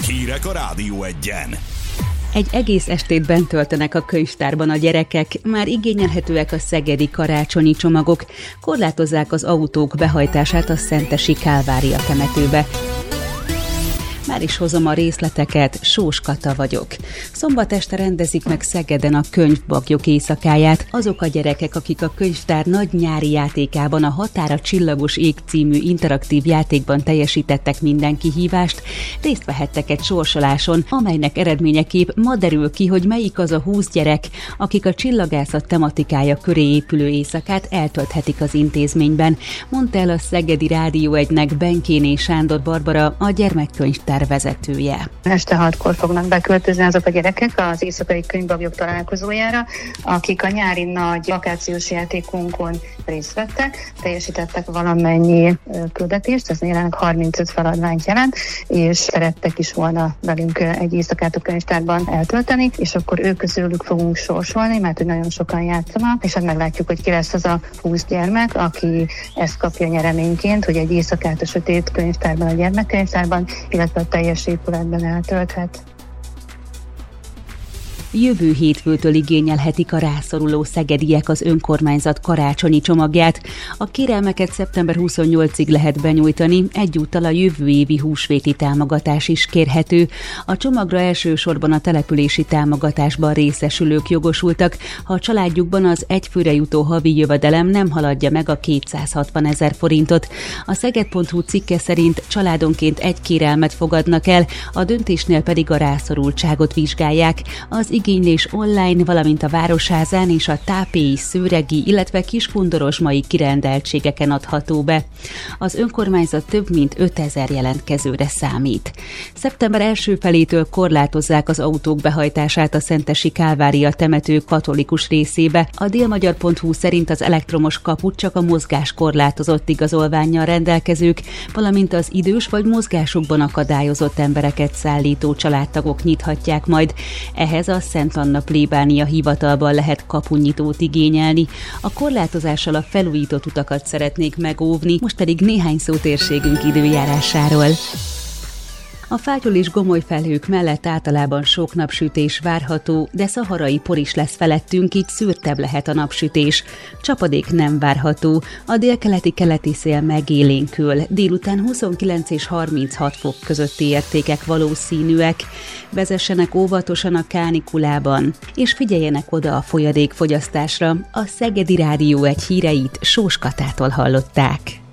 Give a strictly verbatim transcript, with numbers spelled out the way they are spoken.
Hírek a Rádió Egyen. Egy egész estét bent töltenek a könyvtárban a gyerekek, már igényelhetőek a szegedi karácsonyi csomagok, korlátozzák az autók behajtását a szentesi Kálvária temetőbe. Már is hozom a részleteket, Sós Kata vagyok. Szombat este rendezik meg Szegeden a könyvbagyok éjszakáját. Azok a gyerekek, akik a könyvtár nagy nyári játékában, a Határ a csillagos ég című interaktív játékban teljesítettek minden kihívást, részt vehettek egy sorsoláson, amelynek eredményeképp ma derül ki, hogy melyik az a húsz gyerek, akik a csillagászat tematikája köré épülő éjszakát eltölthetik az intézményben, mondta el a Szegedi Rádió Egynek Benkéné Sándor Barbara, a gyermekkönyvtár vezetője. Este hatkor fognak beköltözni azok a gyerekek az éjszakai könyvbagyok találkozójára, akik a nyári nagy vakációs játékunkon részt vettek, teljesítettek valamennyi küldetést, ez jelenleg harmincöt feladványt jelent, és szerettek is volna velünk egy éjszakát a könyvtárban eltölteni, és akkor ők közülük fogunk sorsolni, mert hogy nagyon sokan játszanak, és hát meglátjuk, hogy ki lesz az a húsz gyermek, aki ezt kapja nyereményként, hogy egy éjszakát a sötét könyvtárban, a gyermekkönyvtárban, illetve a teljes épületben eltölthet. Jövő hétfőtől igényelhetik a rászoruló szegediek az önkormányzat karácsonyi csomagját. A kérelmeket szeptember huszonnyolcadikáig lehet benyújtani, egyúttal a jövő évi húsvéti támogatás is kérhető. A csomagra elsősorban a települési támogatásban részesülők jogosultak, ha a családjukban az egyfőre jutó havi jövedelem nem haladja meg a kétszázhatvan ezer forintot. A szeged pont hu cikke szerint családonként egy kérelmet fogadnak el, a döntésnél pedig a rászorultságot vizsgálják. Az igénylés online, valamint a Városházán és a tápélyi, szőregi, illetve kiskundorozsmai kirendeltségeken adható be. Az önkormányzat több mint ötezer jelentkezőre számít. Szeptember első felétől korlátozzák az autók behajtását a szentesi Kálvária temető katolikus részébe. A délmagyar pont hu szerint az elektromos kaput csak a mozgáskorlátozott igazolvánnyal rendelkezők, valamint az idős vagy mozgásukban akadályozott embereket szállító családtagok nyithatják majd. Ehhez a Szent Anna plébánia hivatalban lehet kapunyitót igényelni. A korlátozással a felújított utakat szeretnék megóvni, most pedig néhány szó térségünk időjárásáról. A fátyol és gomoly felhők mellett általában sok napsütés várható, de szaharai por is lesz felettünk, így szürtebb lehet a napsütés. Csapadék nem várható, a délkeleti-keleti szél megélénkül, délután huszonkilenc és harminchat fok közötti értékek valószínűek. Vezessenek óvatosan a kánikulában, és figyeljenek oda a folyadékfogyasztásra. A Szegedi Rádió Egy híreit Sós Katától hallották.